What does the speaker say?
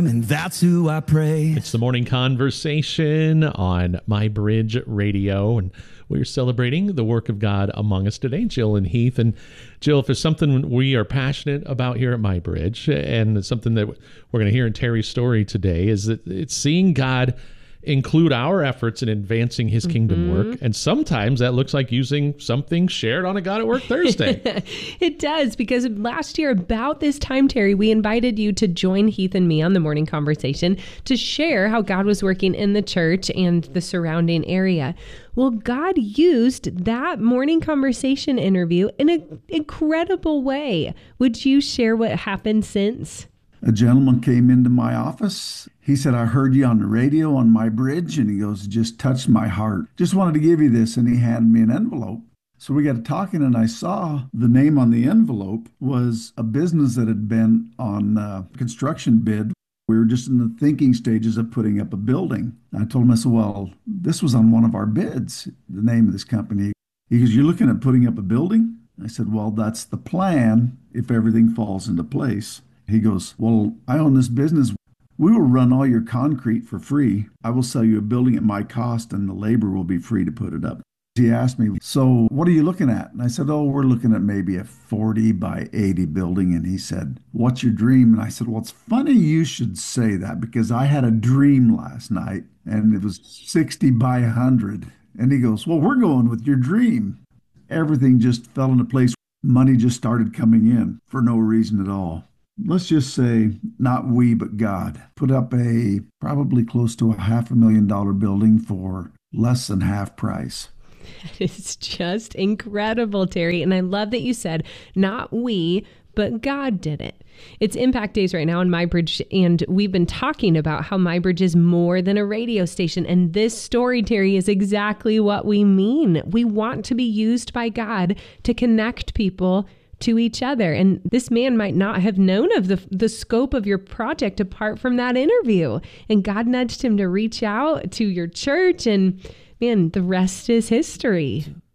And that's who I pray. It's the morning conversation on My Bridge Radio, and we're celebrating the work of God among us today, Jill and Heath. And Jill, if there's something we are passionate about here at My Bridge, and it's something that we're going to hear in Terry's story today, is that it's seeing God include our efforts in advancing his kingdom work. And sometimes that looks like using something shared on a God at Work Thursday. It does, because last year about this time, Terry, we invited you to join Heath and me on the morning conversation to share how God was working in the church and the surrounding area. Well, God used that morning conversation interview in an incredible way. Would you share what happened since? A gentleman came into my office. He said, I heard you on the radio on My Bridge. And he goes, it just touched my heart. Just wanted to give you this. And he handed me an envelope. So we got to talking, and I saw the name on the envelope was a business that had been on a construction bid. We were just in the thinking stages of putting up a building. And I told him, I said, well, this was on one of our bids, the name of this company. He goes, you're looking at putting up a building? I said, well, that's the plan if everything falls into place. He goes, well, I own this business. We will run all your concrete for free. I will sell you a building at my cost, and the labor will be free to put it up. He asked me, so what are you looking at? And I said, oh, we're looking at maybe a 40 by 80 building. And he said, what's your dream? And I said, well, it's funny you should say that, because I had a dream last night, and it was 60 by 100. And he goes, well, we're going with your dream. Everything just fell into place. Money just started coming in for no reason at all. Let's just say not we, but God put up a probably close to $500,000 building for less than half price. It's just incredible, Terry. And I love that you said, not we, but God did it. It's Impact Days right now on MyBridge, and we've been talking about how MyBridge is more than a radio station. And this story, Terry, is exactly what we mean. We want to be used by God to connect people to each other. And this man might not have known of the scope of your project apart from that interview. And God nudged him to reach out to your church, and man, the rest is history.